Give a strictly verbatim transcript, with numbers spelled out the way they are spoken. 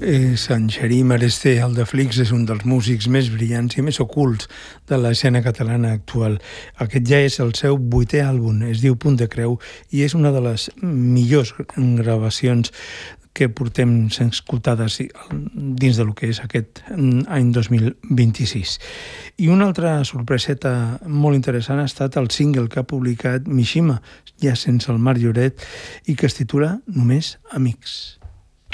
Eh, Sant Xerí Maresté, el de Flix, és un dels músics més brillants i més ocults de l'escena catalana actual. Aquest ja és el seu vuitè àlbum, es diu Punt de Creu, i és una de les millors gravacions que portem escoltades dins del que és aquest any dos mil vint-i-sis. I una altra sorpreseta molt interessant ha estat el single que ha publicat Mishima, ja sense el Marc Lloret, i que es titula Només Amics.